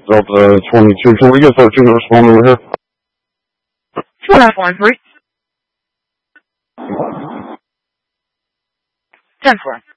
Delta 22. Can we get 13 to respond over here? 4.3. 10-4.